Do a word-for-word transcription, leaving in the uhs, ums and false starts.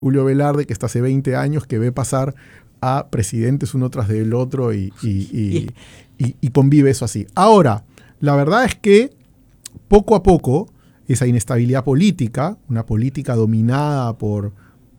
Julio Velarde, que está hace veinte años, que ve pasar a presidentes uno tras del otro y, y, y, y, y convive eso así. Ahora, la verdad es que poco a poco esa inestabilidad política, una política dominada por